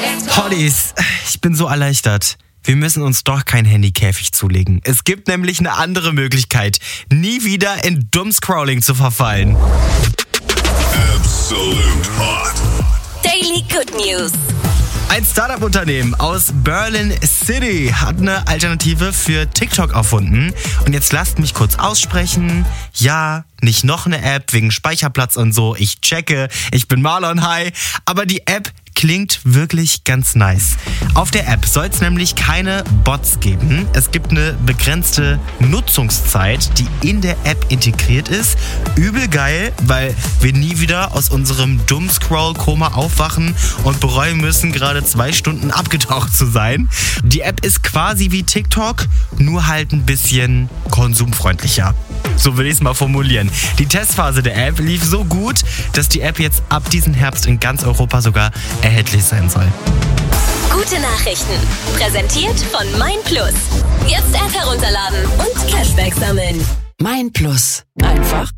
Hollies, ich bin so erleichtert. Wir müssen uns doch kein Handykäfig zulegen. Es gibt nämlich eine andere Möglichkeit, nie wieder in Doomscrolling zu verfallen. Absolute Hot. Daily Good News. Ein Startup-Unternehmen aus Berlin City hat eine Alternative für TikTok erfunden. Und jetzt lasst mich kurz aussprechen. Ja, nicht noch eine App wegen Speicherplatz und so. Ich checke, ich bin Marlon, hi. Aber die App klingt wirklich ganz nice. Auf der App soll es nämlich keine Bots geben. Es gibt eine begrenzte Nutzungszeit, die in der App integriert ist. Übel geil, weil wir nie wieder aus unserem Doomscroll-Koma aufwachen und bereuen müssen, gerade 2 Stunden abgetaucht zu sein. Die App ist quasi wie TikTok, nur halt ein bisschen konsumfreundlicher. So will ich es mal formulieren. Die Testphase der App lief so gut, dass die App jetzt ab diesem Herbst in ganz Europa sogar erhältlich sein soll. Gute Nachrichten. Präsentiert von MeinPlus. Jetzt App herunterladen und Cashback sammeln. MeinPlus. Einfach